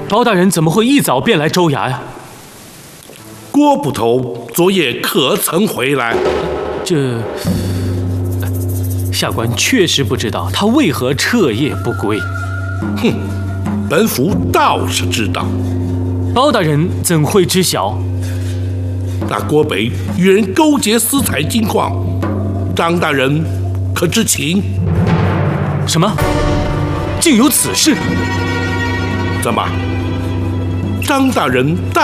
包大人怎么会一早便来州衙呀？ 郭捕头昨夜可曾回来？ 下官确实不知道他为何彻夜不归。 哼，本府倒是知道。 包大人怎会知晓？ 那郭北与人勾结私采金矿，张大人可知情？ 什么？竟有此事？ 怎么，张大人